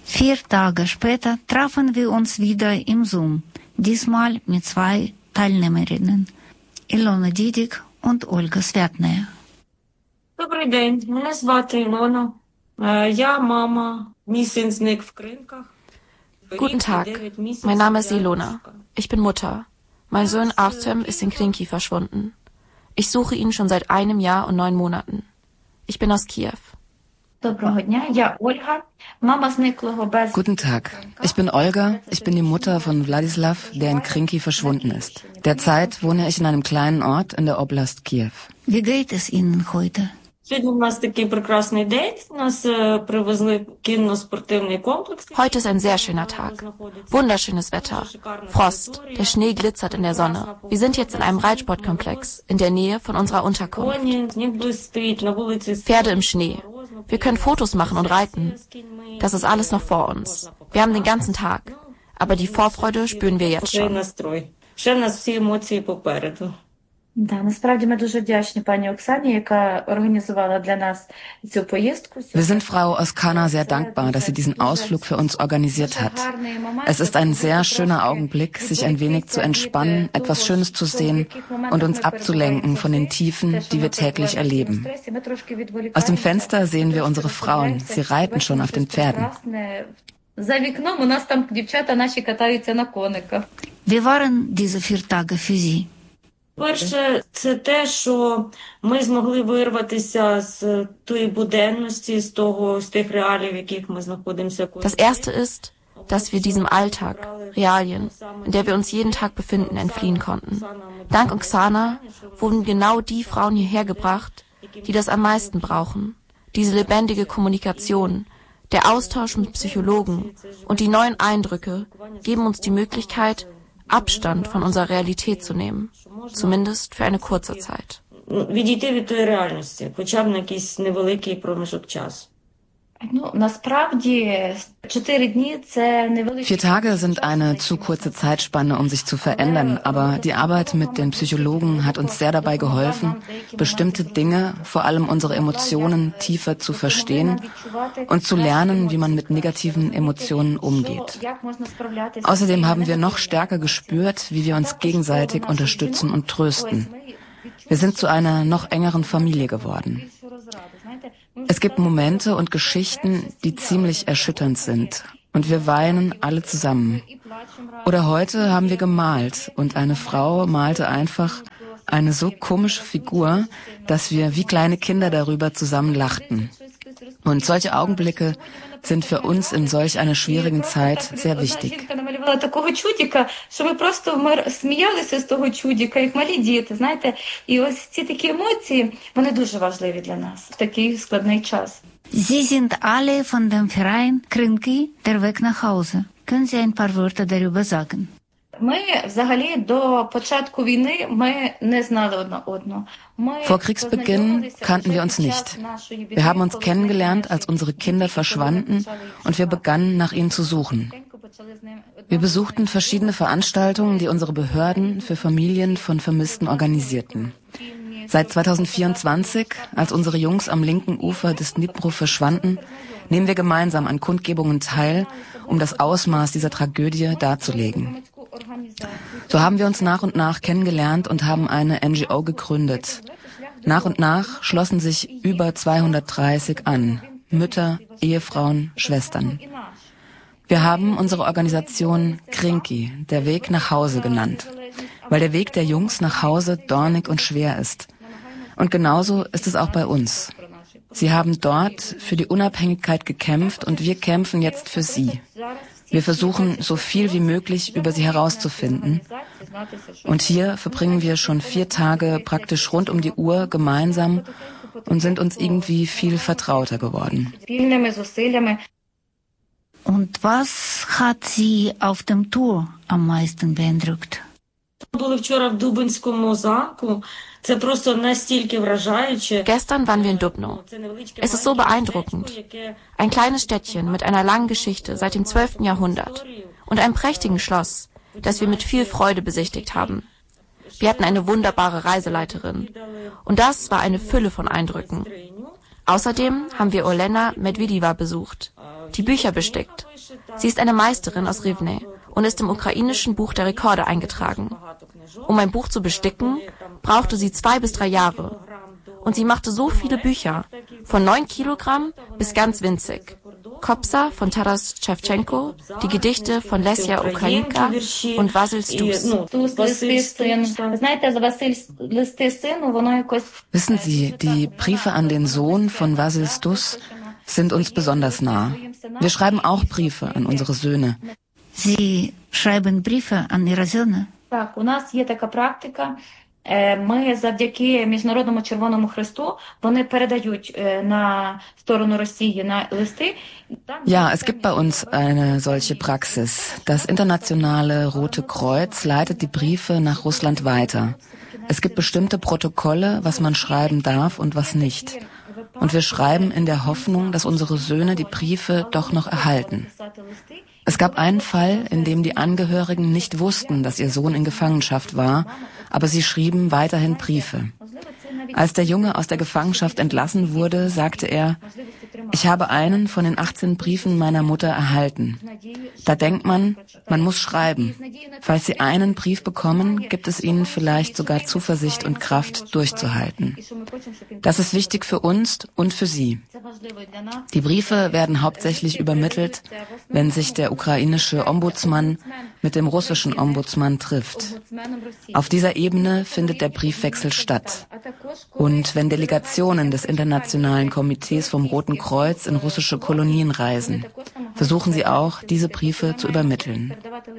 4 Tage später trafen wir uns wieder im Zoom, diesmal mit 2 Teilnehmerinnen, Ilona Didik und Olga Sviatnaya. Добрий день, мене звати Ілона. Я мама. Мій син зник в Кринках. Guten Tag, mein Name ist Ilona. Ich bin Mutter. Mein Sohn Artem ist in Krinky verschwunden. Ich suche ihn schon seit 1 Jahr und 9 Monaten. Ich bin aus Kiew. Guten Tag, ich bin Olga, ich bin die Mutter von Wladislav, der in Krinky verschwunden ist. Derzeit wohne ich in einem kleinen Ort in der Oblast Kiew. Wie geht es Ihnen heute? Heute ist ein sehr schöner Tag. Wunderschönes Wetter. Frost. Der Schnee glitzert in der Sonne. Wir sind jetzt in einem Reitsportkomplex in der Nähe von unserer Unterkunft. Pferde im Schnee. Wir können Fotos machen und reiten. Das ist alles noch vor uns. Wir haben den ganzen Tag. Aber die Vorfreude spüren wir jetzt schon. Wir sind Frau Oskana sehr dankbar, dass sie diesen Ausflug für uns organisiert hat. Es ist ein sehr schöner Augenblick, sich ein wenig zu entspannen, etwas Schönes zu sehen und uns abzulenken von den Tiefen, die wir täglich erleben. Aus dem Fenster sehen wir unsere Frauen, sie reiten schon auf den Pferden. Wie waren diese 4 Tage für Sie? Перше, це те, що ми змогли вирватися з тої буденності, з тих реалій, в яких ми знаходимося. Das erste ist, dass wir diesem Alltag, Realien, in der wir uns jeden Tag befinden, entfliehen konnten. Dank Oksana wurden genau die Frauen hierher gebracht, die das am meisten brauchen. Diese lebendige Kommunikation, der Austausch mit Psychologen und die neuen Eindrücke geben uns die Möglichkeit, Abstand von unserer Realität zu nehmen, zumindest für eine kurze Zeit. Відійти від тої реальності, хоча б на якийсь невеликий проміжок часу. 4 Tage sind eine zu kurze Zeitspanne, um sich zu verändern, aber die Arbeit mit den Psychologen hat uns sehr dabei geholfen, bestimmte Dinge, vor allem unsere Emotionen, tiefer zu verstehen und zu lernen, wie man mit negativen Emotionen umgeht. Außerdem haben wir noch stärker gespürt, wie wir uns gegenseitig unterstützen und trösten. Wir sind zu einer noch engeren Familie geworden. Es gibt Momente und Geschichten, die ziemlich erschütternd sind. Und wir weinen alle zusammen. Oder heute haben wir gemalt und eine Frau malte einfach eine so komische Figur, dass wir wie kleine Kinder darüber zusammen lachten. Und solche Augenblicke sind für uns in solch einer schwierigen Zeit sehr wichtig. Такого чудика, що ми просто сміялися з того чудика, як малі діти, знаєте. І ось ці такі емоції, вони дуже важливі для нас в такий складний час. Sie sind alle von dem Verein Krinky, der Weg nach Hause. Können Sie ein paar Worte darüber sagen? Vor Kriegsbeginn kannten wir uns nicht. Wir haben uns kennengelernt, als unsere Kinder verschwanden und wir begannen, nach ihnen zu suchen. Wir besuchten verschiedene Veranstaltungen, die unsere Behörden für Familien von Vermissten organisierten. Seit 2024, als unsere Jungs am linken Ufer des Dnipro verschwanden, nehmen wir gemeinsam an Kundgebungen teil, um das Ausmaß dieser Tragödie darzulegen. So haben wir uns nach und nach kennengelernt und haben eine NGO gegründet. Nach und nach schlossen sich über 230 an. Mütter, Ehefrauen, Schwestern. Wir haben unsere Organisation Krinky, der Weg nach Hause genannt, weil der Weg der Jungs nach Hause dornig und schwer ist. Und genauso ist es auch bei uns. Sie haben dort für die Unabhängigkeit gekämpft und wir kämpfen jetzt für sie. Wir versuchen, so viel wie möglich über sie herauszufinden. Und hier verbringen wir schon 4 Tage praktisch rund um die Uhr gemeinsam und sind uns irgendwie viel vertrauter geworden. Und was hat Sie auf dem Tour am meisten beeindruckt? Gestern waren wir in Dubno. Es ist so beeindruckend. Ein kleines Städtchen mit einer langen Geschichte seit dem 12. Jahrhundert und einem prächtigen Schloss, das wir mit viel Freude besichtigt haben. Wir hatten eine wunderbare Reiseleiterin und das war eine Fülle von Eindrücken. Außerdem haben wir Olena Medvedeva besucht. die Bücher bestickt. Sie ist eine Meisterin aus Rivne und ist im ukrainischen Buch der Rekorde eingetragen. Um ein Buch zu besticken, brauchte sie 2 bis 3 Jahre. Und sie machte so viele Bücher, von 9 Kilogramm bis ganz winzig. Kobza von Taras Schewtschenko, die Gedichte von Lesja Ukrainka und Vasyl Stus. Wissen Sie, die Briefe an den Sohn von Vasyl Stus sind uns besonders nah. Wir schreiben auch Briefe an unsere Söhne. Sie schreiben Briefe an ihre Söhne? Так, у нас є така практика. Ми завдяки Міжнародному Червоному Хресту, вони передають на сторону Росії на листи. Ja, es gibt bei uns eine solche Praxis. Das internationale Rote Kreuz leitet die Briefe nach Russland weiter. Es gibt bestimmte Protokolle, was man schreiben darf und was nicht. Und wir schreiben in der Hoffnung, dass unsere Söhne die Briefe doch noch erhalten. Es gab einen Fall, in dem die Angehörigen nicht wussten, dass ihr Sohn in Gefangenschaft war, aber sie schrieben weiterhin Briefe. Als der Junge aus der Gefangenschaft entlassen wurde, sagte er, ich habe einen von den 18 Briefen meiner Mutter erhalten. Da denkt man muss schreiben. Falls Sie einen Brief bekommen, gibt es Ihnen vielleicht sogar Zuversicht und Kraft, durchzuhalten. Das ist wichtig für uns und für Sie. Die Briefe werden hauptsächlich übermittelt, wenn sich der ukrainische Ombudsmann mit dem russischen Ombudsmann trifft. Auf dieser Ebene findet der Briefwechsel statt. Und wenn Delegationen des Internationalen Komitees vom Roten Kreuz in russische Kolonien reisen, versuchen sie auch, diese Briefe zu übermitteln.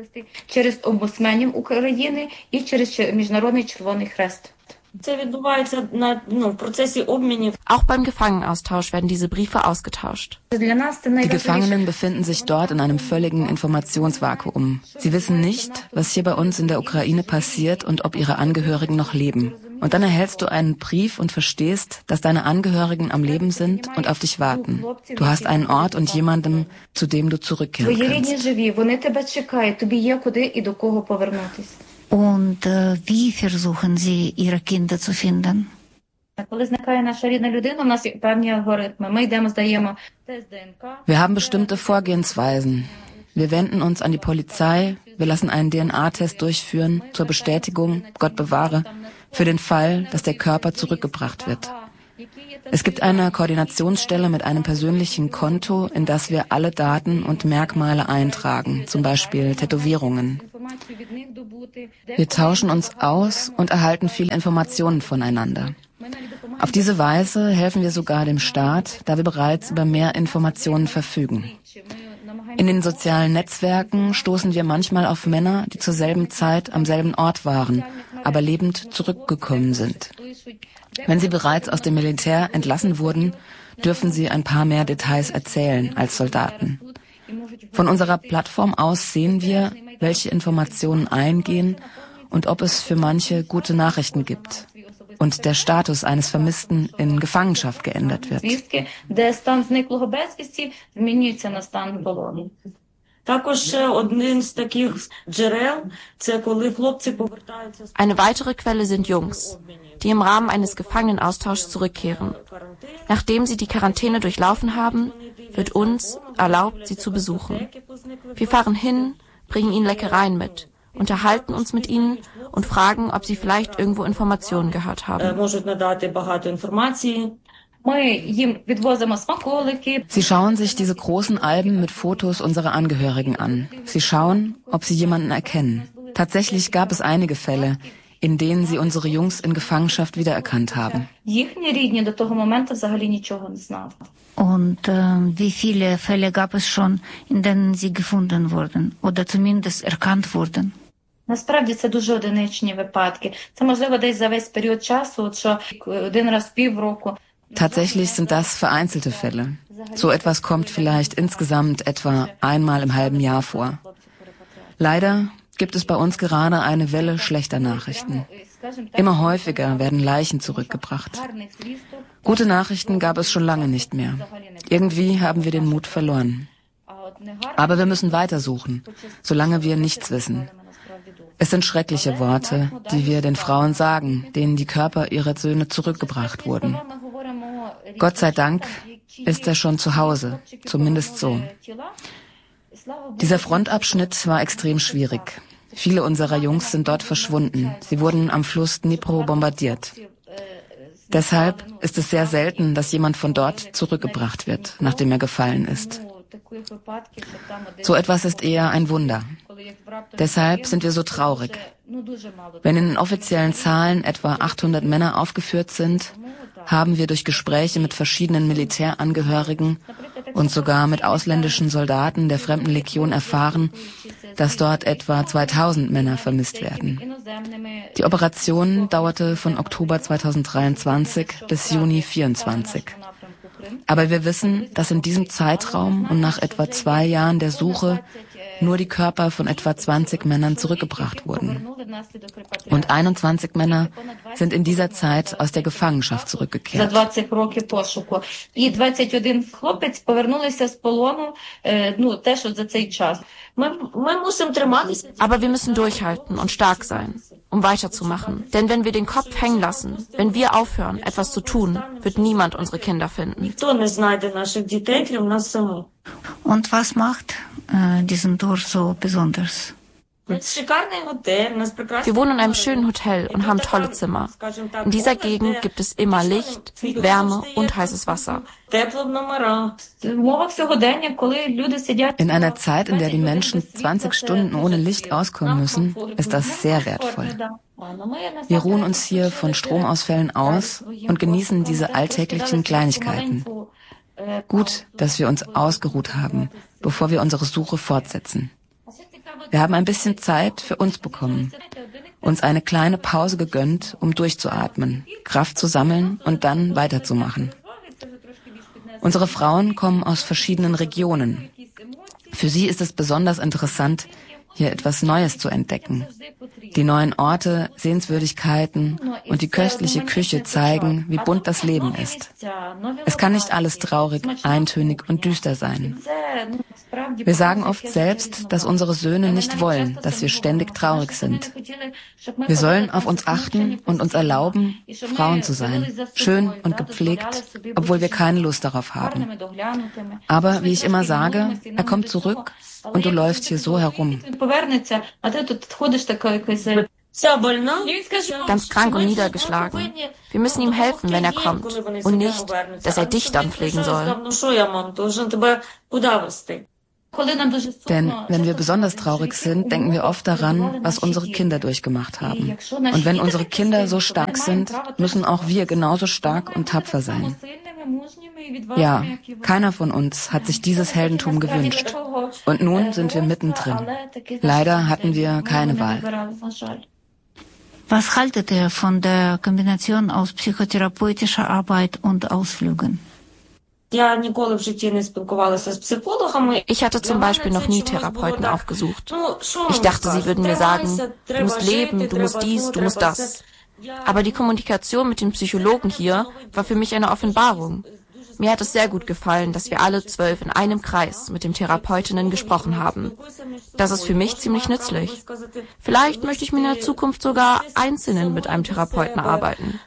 Auch beim Gefangenaustausch werden diese Briefe ausgetauscht. Die Gefangenen befinden sich dort in einem völligen Informationsvakuum. Sie wissen nicht, was hier bei uns in der Ukraine passiert und ob ihre Angehörigen noch leben. Und dann erhältst du einen Brief und verstehst, dass deine Angehörigen am Leben sind und auf dich warten. Du hast einen Ort und jemandem, zu dem du zurückkehren kannst. Und wie versuchen Sie, Ihre Kinder zu finden? Wir haben bestimmte Vorgehensweisen. Wir wenden uns an die Polizei, wir lassen einen DNA-Test durchführen zur Bestätigung, Gott bewahre, für den Fall, dass der Körper zurückgebracht wird. Es gibt eine Koordinationsstelle mit einem persönlichen Konto, in das wir alle Daten und Merkmale eintragen, zum Beispiel Tätowierungen. Wir tauschen uns aus und erhalten viele Informationen voneinander. Auf diese Weise helfen wir sogar dem Staat, da wir bereits über mehr Informationen verfügen. In den sozialen Netzwerken stoßen wir manchmal auf Männer, die zur selben Zeit am selben Ort waren, aber lebend zurückgekommen sind. Wenn sie bereits aus dem Militär entlassen wurden, dürfen sie ein paar mehr Details erzählen als Soldaten. Von unserer Plattform aus sehen wir, welche Informationen eingehen und ob es für manche gute Nachrichten gibt und der Status eines Vermissten in Gefangenschaft geändert wird. Eine weitere Quelle sind Jungs, die im Rahmen eines Gefangenenaustauschs zurückkehren. Nachdem sie die Quarantäne durchlaufen haben, wird uns erlaubt, sie zu besuchen. Wir fahren hin, bringen ihnen Leckereien mit, unterhalten uns mit ihnen und fragen, ob sie vielleicht irgendwo Informationen gehört haben. Sie schauen sich diese großen Alben mit Fotos unserer Angehörigen an. Sie schauen, ob sie jemanden erkennen. Tatsächlich gab es einige Fälle, in denen sie unsere Jungs in Gefangenschaft wiedererkannt haben. Und wie viele Fälle gab es schon, in denen sie gefunden wurden oder zumindest erkannt wurden? Насправді це дуже одиничні випадки. Це можливо десь за весь період часу, що один раз в півроку. Tatsächlich sind das vereinzelte Fälle. So etwas kommt vielleicht insgesamt etwa einmal im halben Jahr vor. Leider gibt es bei uns gerade eine Welle schlechter Nachrichten. Immer häufiger werden Leichen zurückgebracht. Gute Nachrichten gab es schon lange nicht mehr. Irgendwie haben wir den Mut verloren. Aber wir müssen weitersuchen, solange wir nichts wissen. Es sind schreckliche Worte, die wir den Frauen sagen, denen die Körper ihrer Söhne zurückgebracht wurden. Gott sei Dank ist er schon zu Hause, zumindest so. Dieser Frontabschnitt war extrem schwierig. Viele unserer Jungs sind dort verschwunden. Sie wurden am Fluss Dnipro bombardiert. Deshalb ist es sehr selten, dass jemand von dort zurückgebracht wird, nachdem er gefallen ist. So etwas ist eher ein Wunder. Deshalb sind wir so traurig. Wenn in den offiziellen Zahlen etwa 800 Männer aufgeführt sind, haben wir durch Gespräche mit verschiedenen Militärangehörigen und sogar mit ausländischen Soldaten der Fremdenlegion erfahren, dass dort etwa 2000 Männer vermisst werden. Die Operation dauerte von Oktober 2023 bis Juni 2024. Aber wir wissen, dass in diesem Zeitraum und nach etwa 2 Jahren der Suche nur die Körper von etwa 20 Männern zurückgebracht wurden. Und 21 Männer sind in dieser Zeit aus der Gefangenschaft zurückgekehrt. Aber wir müssen durchhalten und stark sein, um weiterzumachen. Denn wenn wir den Kopf hängen lassen, wenn wir aufhören, etwas zu tun, wird niemand unsere Kinder finden. Und was macht diesen Dorf so besonders? Wir wohnen in einem schönen Hotel und haben tolle Zimmer. In dieser Gegend gibt es immer Licht, Wärme und heißes Wasser. In einer Zeit, in der die Menschen 20 Stunden ohne Licht auskommen müssen, ist das sehr wertvoll. Wir ruhen uns hier von Stromausfällen aus und genießen diese alltäglichen Kleinigkeiten. Gut, dass wir uns ausgeruht haben, bevor wir unsere Suche fortsetzen. Wir haben ein bisschen Zeit für uns bekommen, uns eine kleine Pause gegönnt, um durchzuatmen, Kraft zu sammeln und dann weiterzumachen. Unsere Frauen kommen aus verschiedenen Regionen. Für sie ist es besonders interessant, hier etwas Neues zu entdecken. Die neuen Orte, Sehenswürdigkeiten und die köstliche Küche zeigen, wie bunt das Leben ist. Es kann nicht alles traurig, eintönig und düster sein. Wir sagen oft selbst, dass unsere Söhne nicht wollen, dass wir ständig traurig sind. Wir sollen auf uns achten und uns erlauben, Frauen zu sein, schön und gepflegt, obwohl wir keine Lust darauf haben. Aber wie ich immer sage, er kommt zurück und du läufst hier so herum. Ganz krank und niedergeschlagen. Wir müssen ihm helfen, wenn er kommt. Und nicht, dass er dich dann pflegen soll. Denn wenn wir besonders traurig sind, denken wir oft daran, was unsere Kinder durchgemacht haben. Und wenn unsere Kinder so stark sind, müssen auch wir genauso stark und tapfer sein. Ja, keiner von uns hat sich dieses Heldentum gewünscht. Und nun sind wir mittendrin. Leider hatten wir keine Wahl. Was haltet ihr von der Kombination aus psychotherapeutischer Arbeit und Ausflügen? Ich hatte zum Beispiel noch nie Therapeuten aufgesucht. Ich dachte, sie würden mir sagen, du musst leben, du musst dies, du musst das. Aber die Kommunikation mit den Psychologen hier war für mich eine Offenbarung. Mir hat es sehr gut gefallen, dass wir alle 12 in einem Kreis mit den Therapeutinnen gesprochen haben. Das ist für mich ziemlich nützlich. Vielleicht möchte ich mir in der Zukunft sogar einzeln mit einem Therapeuten arbeiten.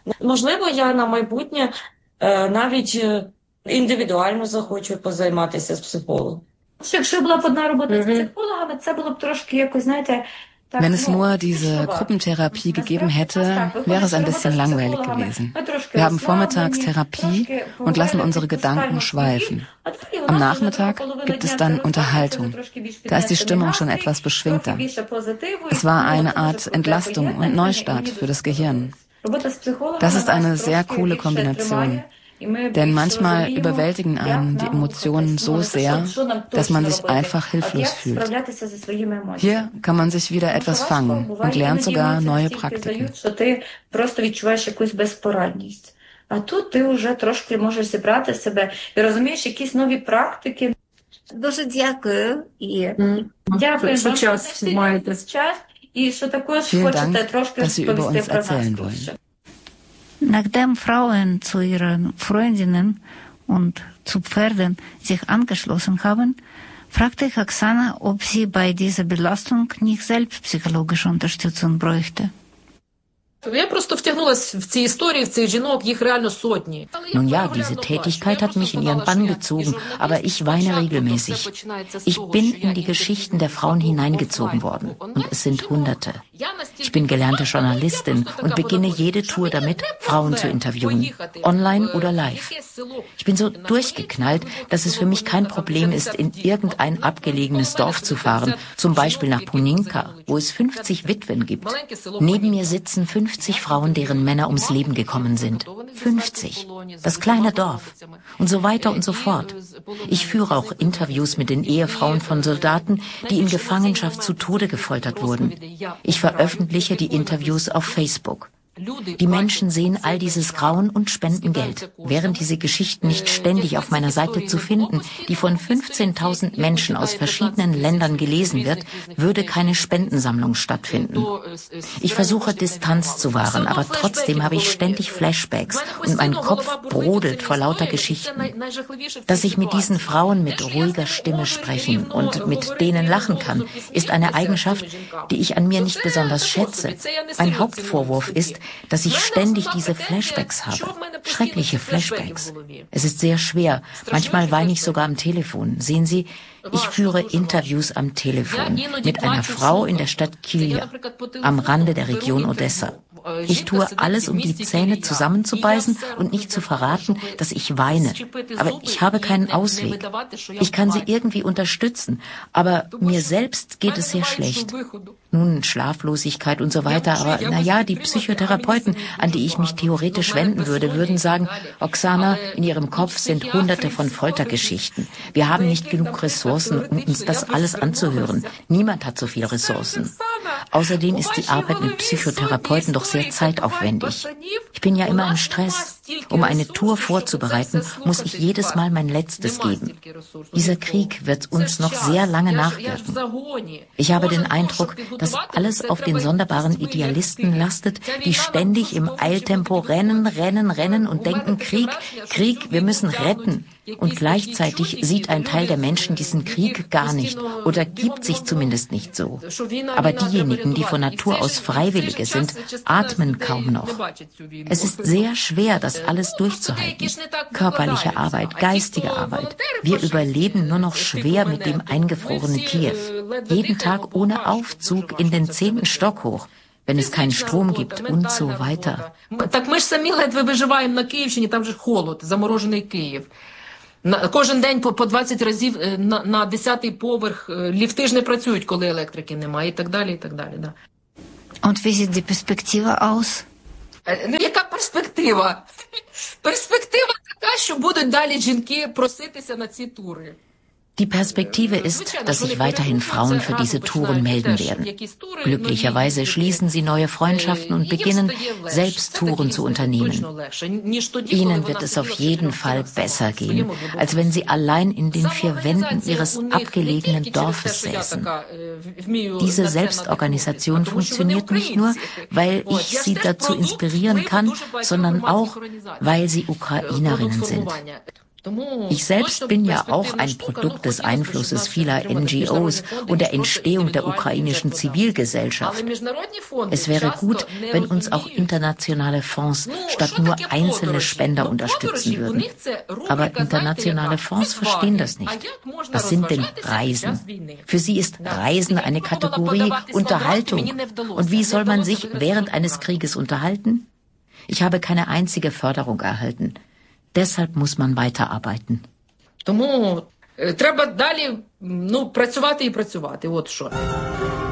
Індивідуально захочу позайматися з психологом. Якщо була б одна робота з психологами, це було б трошки якось, знаєте, Wenn es nur diese Gruppentherapie gegeben hätte, wäre es ein bisschen langweilig gewesen. Wir haben vormittags Therapie und lassen unsere Gedanken schweifen. Am Nachmittag gibt es dann Unterhaltung. Da ist die Stimmung schon etwas beschwingter. Es war eine Art Entlastung und Neustart für das Gehirn. Das ist eine sehr coole Kombination. Denn manchmal überwältigen einen die Emotionen so sehr, dass man sich einfach hilflos fühlt. Hier kann man sich wieder etwas fangen und lernt sogar neue Praktiken. А тут ти вже трошки можеш зібрати себе і розумієш якісь нові практики. Дуже дякую. І дякую, що час маєте час. І що також хочете трошки розповісти про нас. Nachdem Frauen zu ihren Freundinnen und zu Pferden sich angeschlossen haben, fragte ich Oksana, ob sie bei dieser Belastung nicht selbst psychologische Unterstützung bräuchte. Nun ja, diese Tätigkeit hat mich in ihren Bann gezogen, aber ich weine regelmäßig. Ich bin in die Geschichten der Frauen hineingezogen worden und es sind Hunderte. Ich bin gelernte Journalistin und beginne jede Tour damit, Frauen zu interviewen, online oder live. Ich bin so durchgeknallt, dass es für mich kein Problem ist, in irgendein abgelegenes Dorf zu fahren, zum Beispiel nach Puninka, wo es 50 Witwen gibt. Neben mir sitzen 50 Frauen, deren Männer ums Leben gekommen sind. 50. Das kleine Dorf. Und so weiter und so fort. Ich führe auch Interviews mit den Ehefrauen von Soldaten, die in Gefangenschaft zu Tode gefoltert wurden. Ich veröffentliche die Interviews auf Facebook. Die Menschen sehen all dieses Grauen und spenden Geld. Wären diese Geschichten nicht ständig auf meiner Seite zu finden, die von 15.000 Menschen aus verschiedenen Ländern gelesen wird, würde keine Spendensammlung stattfinden. Ich versuche Distanz zu wahren, aber trotzdem habe ich ständig Flashbacks und mein Kopf brodelt vor lauter Geschichten. Dass ich mit diesen Frauen mit ruhiger Stimme sprechen und mit denen lachen kann, ist eine Eigenschaft, die ich an mir nicht besonders schätze. Mein Hauptvorwurf ist, dass ich ständig diese Flashbacks habe. Schreckliche Flashbacks. Es ist sehr schwer. Manchmal weine ich sogar am Telefon. Sehen Sie, ich führe Interviews am Telefon mit einer Frau in der Stadt Kilja, am Rande der Region Odessa. Ich tue alles, um die Zähne zusammenzubeißen und nicht zu verraten, dass ich weine. Aber ich habe keinen Ausweg. Ich kann sie irgendwie unterstützen, aber mir selbst geht es sehr schlecht. Nun, Schlaflosigkeit und so weiter, aber naja, die Psychotherapeuten, an die ich mich theoretisch wenden würde, würden sagen, Oksana, in ihrem Kopf sind Hunderte von Foltergeschichten. Wir haben nicht genug Ressourcen, um uns das alles anzuhören. Niemand hat so viele Ressourcen. Außerdem ist die Arbeit mit Psychotherapeuten doch sehr zeitaufwendig. Ich bin ja immer im Stress. Um eine Tour vorzubereiten, muss ich jedes Mal mein Letztes geben. Dieser Krieg wird uns noch sehr lange nachwirken. Ich habe den Eindruck, dass alles auf den sonderbaren Idealisten lastet, die ständig im Eiltempo rennen und denken, Krieg, Krieg, wir müssen retten. Und gleichzeitig sieht ein Teil der Menschen diesen Krieg gar nicht oder gibt sich zumindest nicht so. Aber diejenigen, die von Natur aus Freiwillige sind, atmen kaum noch. Es ist sehr schwer, das alles durchzuhalten. Körperliche Arbeit, geistige Arbeit. Wir überleben nur noch schwer mit dem eingefrorenen Kiew. Jeden Tag ohne Aufzug in den 10. Stock hoch, wenn es keinen Strom gibt und so weiter. Кожен день по 20 разів на 10-й поверх ліфти ж не працюють, коли електрики немає, і так далі, і так далі. Да. Und wie sieht die Perspektive aus? Яка перспектива? Перспектива така, що будуть далі жінки проситися на ці тури. Die Perspektive ist, dass sich weiterhin Frauen für diese Touren melden werden. Glücklicherweise schließen sie neue Freundschaften und beginnen, selbst Touren zu unternehmen. Ihnen wird es auf jeden Fall besser gehen, als wenn sie allein in den 4 Wänden ihres abgelegenen Dorfes säßen. Diese Selbstorganisation funktioniert nicht nur, weil ich sie dazu inspirieren kann, sondern auch, weil sie Ukrainerinnen sind. Ich selbst bin ja auch ein Produkt des Einflusses vieler NGOs und der Entstehung der ukrainischen Zivilgesellschaft. Es wäre gut, wenn uns auch internationale Fonds statt nur einzelne Spender unterstützen würden. Aber internationale Fonds verstehen das nicht. Was sind denn Reisen? Für sie ist Reisen eine Kategorie Unterhaltung. Und wie soll man sich während eines Krieges unterhalten? Ich habe keine einzige Förderung erhalten. Deshalb muss man weiterarbeiten. Тому треба далі, працювати і працювати. От що.